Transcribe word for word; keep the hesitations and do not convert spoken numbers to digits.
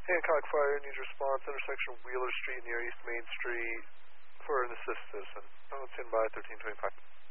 Hancock Fire needs response, intersection of Wheeler Street near East Main Street for an assist citizen. Oh, it's in by thirteen twenty-five.